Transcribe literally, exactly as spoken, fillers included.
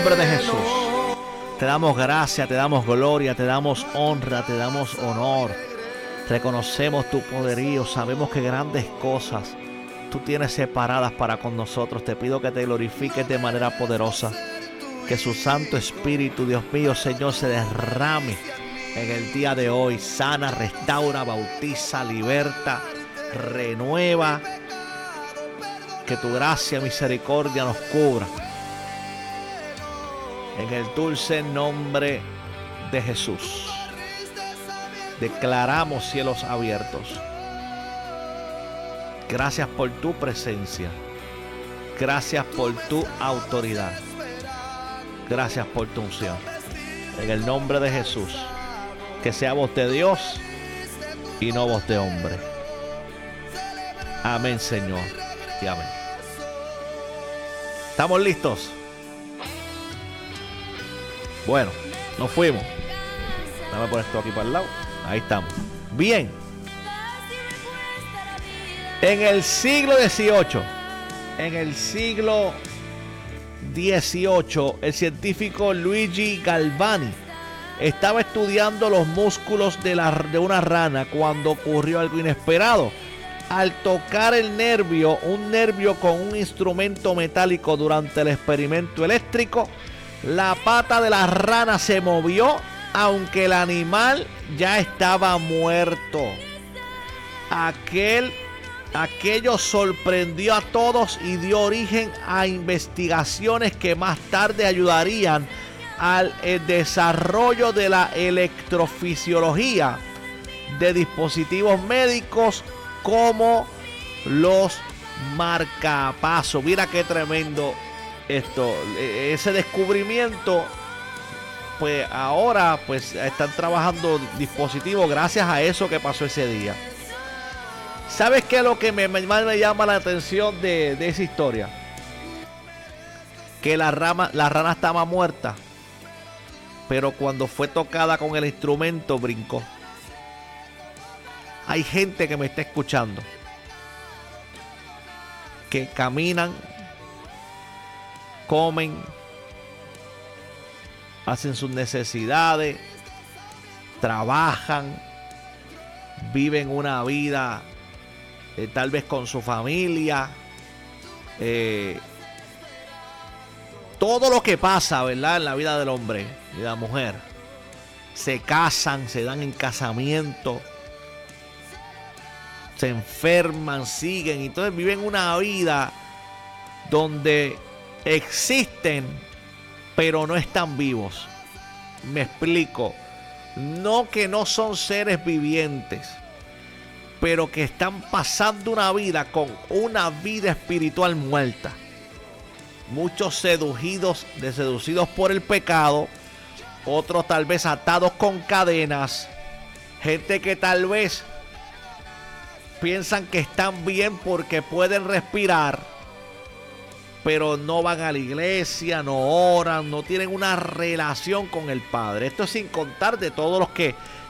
nombre de Jesús, te damos gracia, te damos gloria, te damos honra, te damos honor. Reconocemos tu poderío, sabemos que grandes cosas tú tienes separadas para con nosotros. Te pido que te glorifiques de manera poderosa, que su Santo Espíritu, Dios mío, Señor, se derrame en el día de hoy. Sana, restaura, bautiza, liberta, renueva. Que tu gracia y misericordia nos cubra. En el dulce nombre de Jesús, declaramos cielos abiertos. Gracias por tu presencia. Gracias por tu autoridad. Gracias por tu unción. En el nombre de Jesús, que sea voz de Dios y no voz de hombre. Amén, Señor, y amén. ¿Estamos listos? Bueno, nos fuimos. Dame poner esto aquí para el lado. Ahí estamos. Bien. En el siglo dieciocho, en el siglo dieciocho, el científico Luigi Galvani estaba estudiando los músculos de, la, de una rana cuando ocurrió algo inesperado. Al tocar el nervio, un nervio con un instrumento metálico durante el experimento eléctrico, la pata de la rana se movió, aunque el animal ya estaba muerto. Aquel, aquello sorprendió a todos y dio origen a investigaciones que más tarde ayudarían al desarrollo de la electrofisiología de dispositivos médicos como los marcapasos. Mira qué tremendo esto, ese descubrimiento. Pues ahora pues están trabajando dispositivos gracias a eso que pasó ese día. ¿Sabes qué es lo que me, más me llama la atención de, de esa historia? Que la, rama, la rana estaba muerta, pero cuando fue tocada con el instrumento brincó. Hay gente que me está escuchando que caminan, comen, hacen sus necesidades, trabajan, viven una vida eh, tal vez con su familia, eh, todo lo que pasa, ¿verdad?, en la vida del hombre y de la mujer. Se casan, se dan en casamiento, se enferman, siguen, y entonces viven una vida donde existen, pero no están vivos. Me explico. No que no son seres vivientes, pero que están pasando una vida con una vida espiritual muerta. Muchos seducidos, seducidos por el pecado, otros tal vez atados con cadenas, gente que tal vez piensan que están bien porque pueden respirar, pero no van a la iglesia, no oran, no tienen una relación con el Padre. Esto sin contar de todos los que